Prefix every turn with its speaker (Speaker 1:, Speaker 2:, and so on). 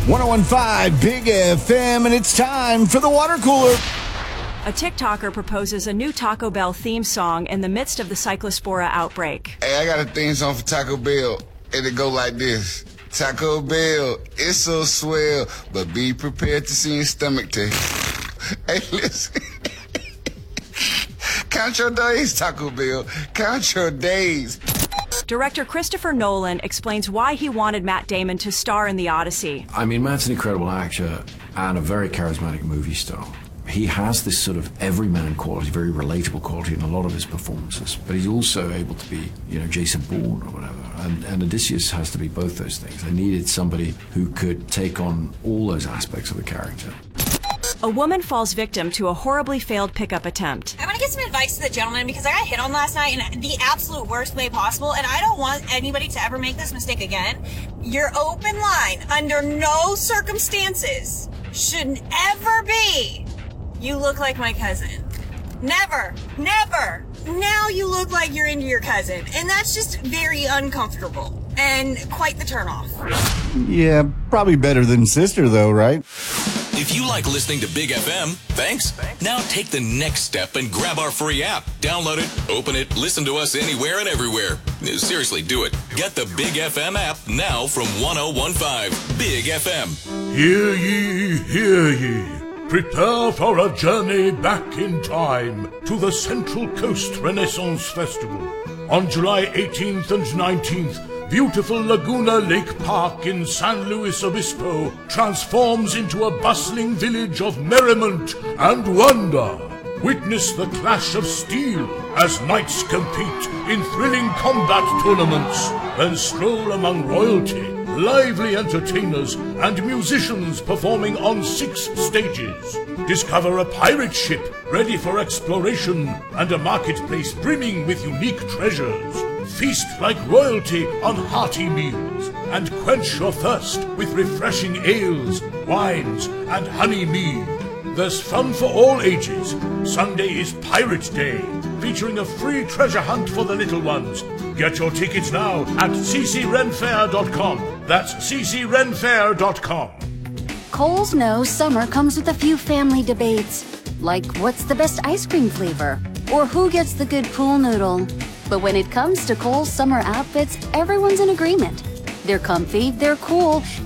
Speaker 1: 101.5 Big FM, and it's time for the water cooler.
Speaker 2: A TikToker proposes a new Taco Bell theme song in the midst of the Cyclospora outbreak.
Speaker 3: Hey, I got a theme song for Taco Bell, and it go like this. Taco Bell, it's so swell, but be prepared to see your stomach tear. Hey, listen. Count your days, Taco Bell. Count your days.
Speaker 2: Director Christopher Nolan explains why he wanted Matt Damon to star in The Odyssey.
Speaker 4: I mean, Matt's an incredible actor and a very charismatic movie star. He has this sort of everyman quality, very relatable quality in a lot of his performances, but he's also able to be, Jason Bourne or whatever. And Odysseus has to be both those things. I needed somebody who could take on all those aspects of the character.
Speaker 2: A woman falls victim to a horribly failed pickup attempt.
Speaker 5: I want to get some advice to the gentleman because I got hit on last night in the absolute worst way possible, and I don't want anybody to ever make this mistake again. Your open line, under no circumstances, should ever be, "You look like my cousin." Never, never. Now you look like you're into your cousin, and that's just very uncomfortable and quite the turnoff.
Speaker 1: Yeah, probably better than sister, though, right?
Speaker 6: If you like listening to Big FM, thanks. Now take the next step and grab our free app. Download it, open it, listen to us anywhere and everywhere. Seriously, do it. Get the Big FM app now from 101.5 Big FM.
Speaker 7: Hear ye, hear ye. Prepare for a journey back in time to the Central Coast Renaissance Festival. On July 18th and 19th, beautiful Laguna Lake Park in San Luis Obispo transforms into a bustling village of merriment and wonder. Witness the clash of steel as knights compete in thrilling combat tournaments, then stroll among royalty, lively entertainers, and musicians performing on 6 stages. Discover a pirate ship ready for exploration and a marketplace brimming with unique treasures. Feast like royalty on hearty meals, and quench your thirst with refreshing ales, wines, and honey mead. There's fun for all ages. Sunday is Pirate Day, featuring a free treasure hunt for the little ones. Get your tickets now at ccrenfair.com. That's ccrenfair.com.
Speaker 8: Kohl's knows summer comes with a few family debates, like what's the best ice cream flavor, or who gets the good pool noodle. But when it comes to Kohl's summer outfits, everyone's in agreement. They're comfy, they're cool,